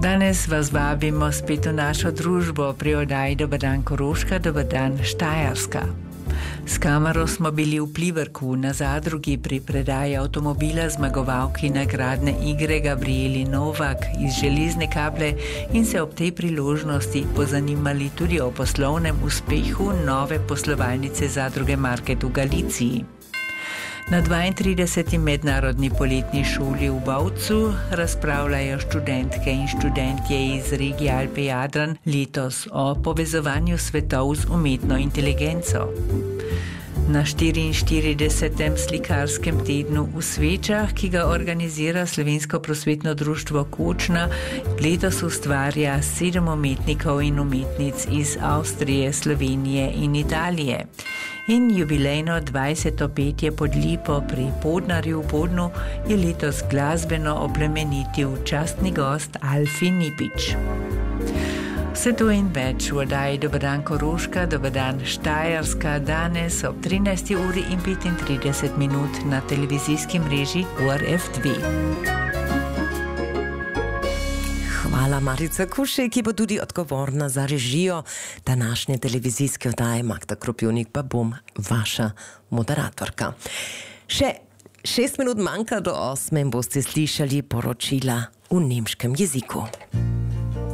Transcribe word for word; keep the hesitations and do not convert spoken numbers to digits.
Danes vas vabimo spet v našo družbo pri oddaji Dober dan Koroška, Dober dan Štajerska. S kamero smo bili v Pliberku na zadrugi pri predaji avtomobila zmagovalki nagradne igre Gabrieli Novak iz Železne Kaple in se ob tej priložnosti pozanimali tudi o poslovnem uspehu nove poslovalnice zadruge Market v Galiciji. Na dvaintrideseti mednarodni poletni šoli v Bovcu razpravljajo študentke in študentje iz regije Alpe Jadran letos o povezovanju svetov z umetno inteligenco. Na štiriinštiridesetem slikarskem tednu v Svečah, ki ga organizira Slovensko prosvetno društvo Kočna, letos ustvarja sedem umetnikov in umetnic iz Avstrije, Slovenije in Italije. In jubilejno dvajseto petje pod lipo pri Podnarju v Podnu je letos glasbeno oplemenitil častni gost Alfi Nipič. Vse to in več v oddaji Dober dan Koroška, Dober dan Štajerska danes ob trinajsti uri in petintrideset minut na televizijski mreži U R F dve. Hvala Marica Kušej, ki bo tudi odgovorna za režijo današnje televizijske oddaje. Magda Kropivnik pa bom vaša moderatorka. Še šest minut manjka do osme in boste slišali poročila v nemškem jeziku.